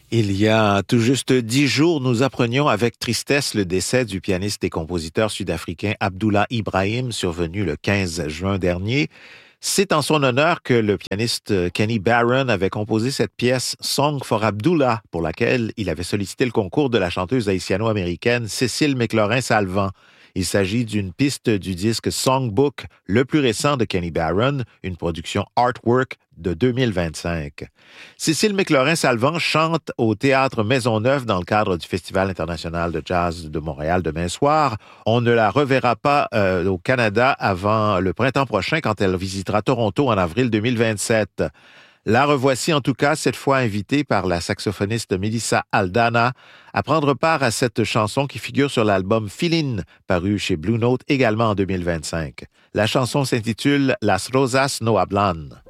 Il y a tout juste 10 jours, nous apprenions avec tristesse le décès du pianiste et compositeur sud-africain Abdullah Ibrahim, survenu le 15 juin dernier. C'est en son honneur que le pianiste Kenny Barron avait composé cette pièce Song for Abdullah, pour laquelle il avait sollicité le concours de la chanteuse haïtiano-américaine Cécile McLaurin-Salvant. Il s'agit d'une piste du disque Songbook, le plus récent de Kenny Barron, une production artwork de 2025. Cécile McLaurin-Salvant chante au Théâtre Maisonneuve dans le cadre du Festival international de jazz de Montréal demain soir. On ne la reverra pas au Canada avant le printemps prochain quand elle visitera Toronto en avril 2027. La revoici en tout cas, cette fois invitée par la saxophoniste Melissa Aldana à prendre part à cette chanson qui figure sur l'album Feeling, paru chez Blue Note également en 2025. La chanson s'intitule Las Rosas No Hablan.